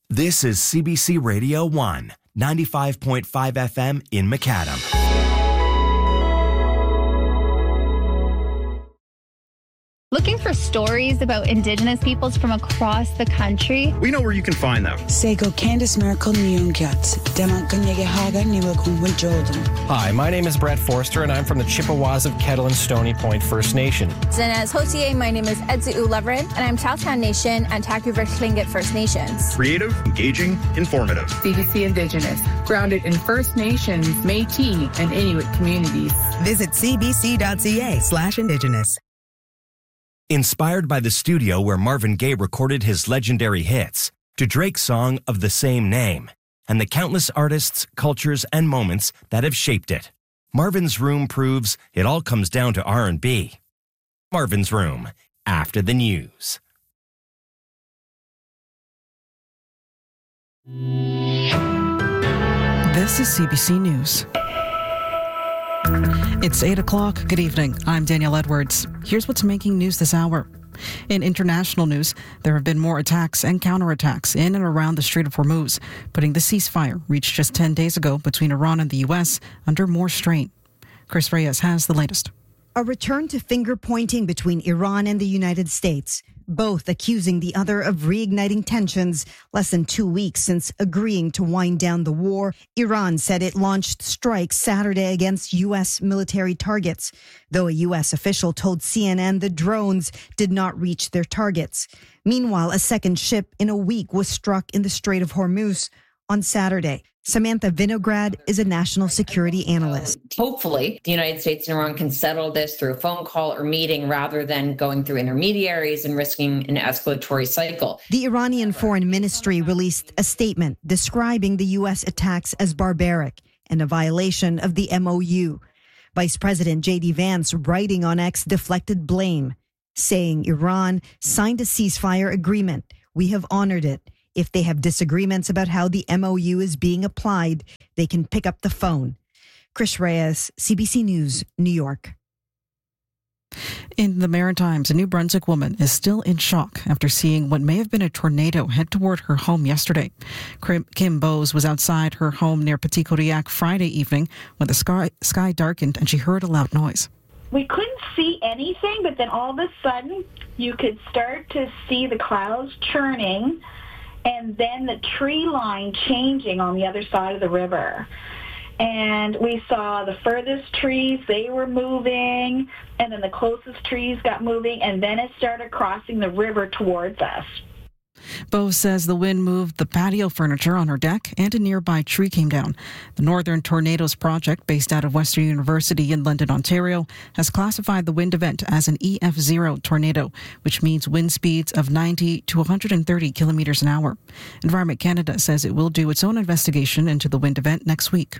This is CBC Radio 1, 95.5 FM in Macadam. Looking for stories about Indigenous peoples from across the country? We know where you can find them. Sego Candice Miracle Nyungyats, Demakanyege Haga Niwakumwa Jordan. Hi, my name is Brett Forster, and I'm from the Chippewas of Kettle and Stony Point First Nation. Zinez Hotier, my name is Edziu Leverin, and I'm Chowtown Nation and Taku-River Tlingit First Nations. Creative, engaging, informative. CBC Indigenous, grounded in First Nations, Métis, and Inuit communities. Visit cbc.ca/Indigenous. Inspired by the studio where Marvin Gaye recorded his legendary hits, to Drake's song of the same name, and the countless artists, cultures, and moments that have shaped it, Marvin's Room proves it all comes down to R&B. Marvin's Room, after the news. This is CBC News. It's 8 o'clock. Good evening. I'm Danielle Edwards. Here's what's making news this hour. In international news, there have been more attacks and counterattacks in and around the Strait of Hormuz, putting the ceasefire reached just 10 days ago between Iran and the U.S. under more strain. Chris Reyes has the latest. A return to finger-pointing between Iran and the United States, both accusing the other of reigniting tensions less than 2 weeks since agreeing to wind down the war. Iran said it launched strikes Saturday against U.S. military targets, though a U.S. official told CNN the drones did not reach their targets. Meanwhile, a second ship in a week was struck in the Strait of Hormuz on Saturday. Samantha Vinograd is a national security analyst. Hopefully, the United States and Iran can settle this through a phone call or meeting rather than going through intermediaries and risking an escalatory cycle. The Iranian Foreign Ministry released a statement describing the U.S. attacks as barbaric and a violation of the MOU. Vice President J.D. Vance, writing on X, deflected blame, saying Iran signed a ceasefire agreement. We have honored it. If they have disagreements about how the MOU is being applied, they can pick up the phone. Chris Reyes, CBC News, New York. In the Maritimes, a New Brunswick woman is still in shock after seeing what may have been a tornado head toward her home yesterday. Kim Bowes was outside her home near Petit Codillac Friday evening when the sky darkened and she heard a loud noise. We couldn't see anything, but then all of a sudden you could start to see the clouds churning and then the tree line changing on the other side of the river. And we saw the furthest trees, they were moving, and then the closest trees got moving, and then it started crossing the river towards us. Bowes says the wind moved the patio furniture on her deck and a nearby tree came down. The Northern Tornadoes Project, based out of Western University in London, Ontario, has classified the wind event as an EF0 tornado, which means wind speeds of 90 to 130 kilometers an hour. Environment Canada says it will do its own investigation into the wind event next week.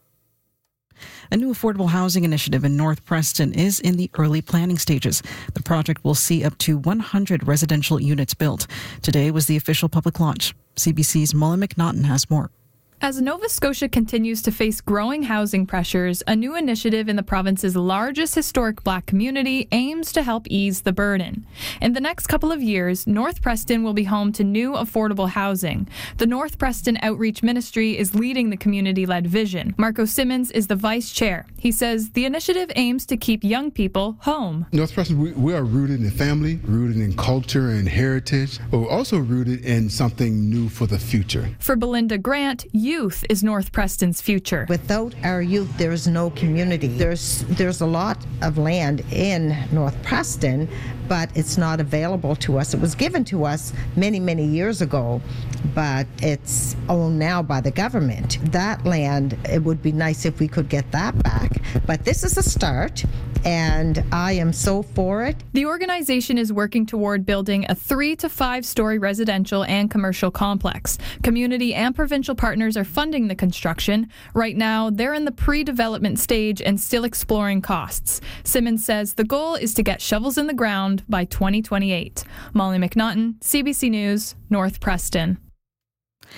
A new affordable housing initiative in North Preston is in the early planning stages. The project will see up to 100 residential units built. Today was the official public launch. CBC's Molly McNaughton has more. As Nova Scotia continues to face growing housing pressures, a new initiative in the province's largest historic Black community aims to help ease the burden. In the next couple of years, North Preston will be home to new affordable housing. The North Preston Outreach Ministry is leading the community-led vision. Marco Simmons is the vice chair. He says the initiative aims to keep young people home. North Preston, we are rooted in family, rooted in culture and heritage, but we're also rooted in something new for the future. For Belinda Grant, youth is North Preston's future. Without our youth, there is no community. There's a lot of land in North Preston, but it's not available to us. It was given to us many, many years ago, but it's owned now by the government. That land, it would be nice if we could get that back. But this is a start, and I am so for it. The organization is working toward building a 3 to 5 story residential and commercial complex. Community and provincial partners are funding the construction. Right now, they're in the pre-development stage and still exploring costs. Simmons says the goal is to get shovels in the ground by 2028. Molly McNaughton, CBC News, North Preston.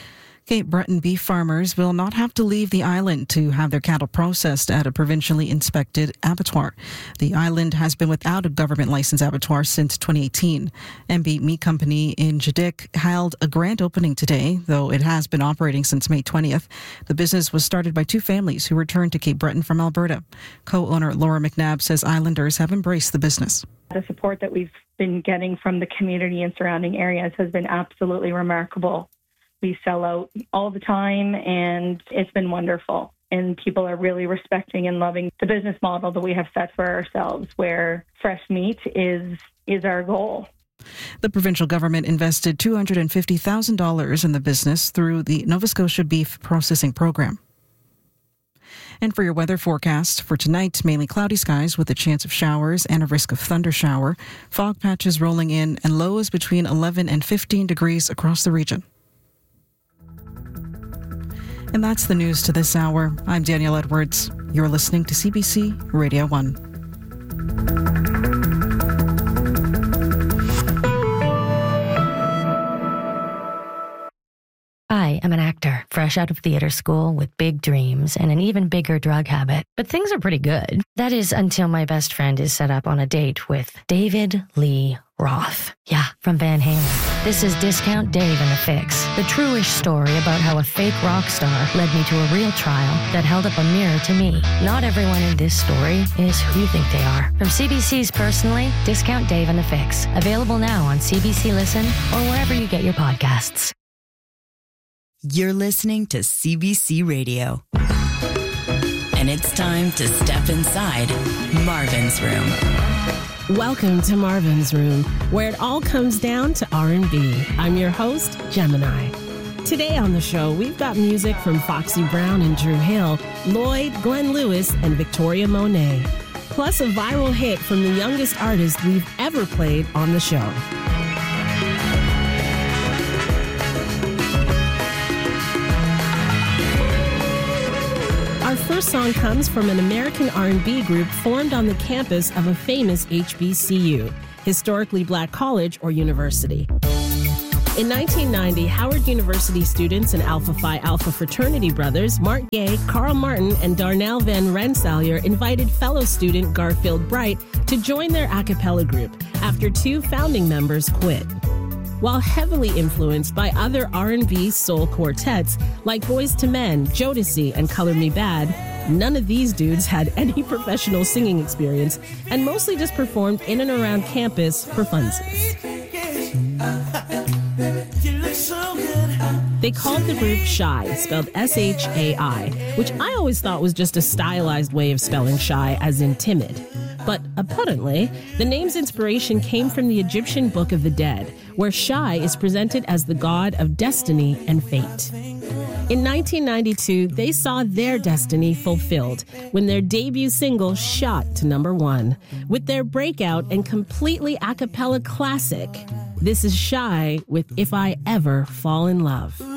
Cape Breton beef farmers will not have to leave the island to have their cattle processed at a provincially inspected abattoir. The island has been without a government licensed abattoir since 2018. MB Meat Company in Jadik held a grand opening today, though it has been operating since May 20th. The business was started by two families who returned to Cape Breton from Alberta. Co-owner Laura McNabb says islanders have embraced the business. The support that we've been getting from the community and surrounding areas has been absolutely remarkable. We sell out all the time, and it's been wonderful. And people are really respecting and loving the business model that we have set for ourselves, where fresh meat is our goal. The provincial government invested $250,000 in the business through the Nova Scotia Beef Processing Program. And for your weather forecast for tonight, mainly cloudy skies with a chance of showers and a risk of thunder shower. Fog patches rolling in and lows between 11 and 15 degrees across the region. And that's the news to this hour. I'm Danielle Edwards. You're listening to CBC Radio 1. I am an actor, fresh out of theater school with big dreams and an even bigger drug habit. But things are pretty good. That is until my best friend is set up on a date with David Lee Roth. Yeah, from Van Halen. This is Discount Dave and the Fix, the true-ish story about how a fake rock star led me to a real trial that held up a mirror to me. Not everyone in this story is who you think they are. From CBC's Personally, Discount Dave and the Fix. Available now on CBC Listen or wherever you get your podcasts. You're listening to CBC Radio. And it's time to step inside Marvin's Room. Welcome to Marvin's Room, where it all comes down to R&B. I'm your host, Gemini. Today on the show, we've got music from Foxy Brown and Drew Hill, Lloyd, Glenn Lewis, and Victoria Monet. Plus a viral hit from the youngest artist we've ever played on the show. Our first song comes from an American R&B group formed on the campus of a famous HBCU, historically black college or university. In 1990, Howard University students and Alpha Phi Alpha fraternity brothers Mark Gay, Carl Martin, and Darnell Van Rensselaer invited fellow student Garfield Bright to join their a cappella group after two founding members quit. While heavily influenced by other R&B soul quartets like Boyz II Men, Jodeci, and Color Me Bad, none of these dudes had any professional singing experience and mostly just performed in and around campus for funsies. They called the group Shy, spelled S-H-A-I, which I always thought was just a stylized way of spelling shy, as in timid. But apparently, the name's inspiration came from the Egyptian Book of the Dead, where Shai is presented as the god of destiny and fate. In 1992, they saw their destiny fulfilled when their debut single shot to #1 with their breakout and completely a cappella classic. This is Shai with If I Ever Fall in Love.